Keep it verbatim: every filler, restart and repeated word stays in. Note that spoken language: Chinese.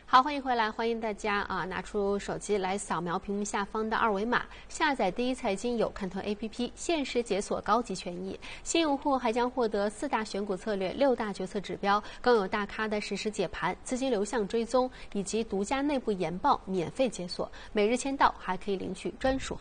好，欢迎回来，欢迎大家啊拿出手机来扫描屏幕下方的二维码，下载第一财经有看头 A P P， 限时解锁高级权益。新用户还将获得四大选股策略、六大决策指标，更有大咖的实时解盘、资金流向追踪以及独家内部研报免费解锁。每日签到还可以领取专属